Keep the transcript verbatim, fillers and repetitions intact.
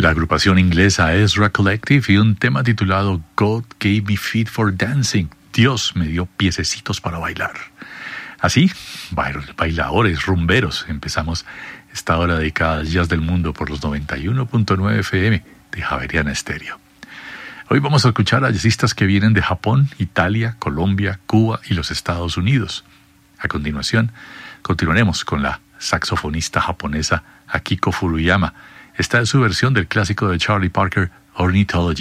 La agrupación inglesa Ezra Collective y un tema titulado God Gave Me Feet for Dancing. Dios me dio piececitos para bailar. Así, bailadores, rumberos, empezamos esta hora dedicada al jazz del mundo por los noventa y uno punto nueve F M de Javeriana Estéreo. Hoy vamos a escuchar a jazzistas que vienen de Japón, Italia, Colombia, Cuba y los Estados Unidos. A continuación, continuaremos con la saxofonista japonesa Akiko Furuyama. Esta es su versión del clásico de Charlie Parker, Ornithology.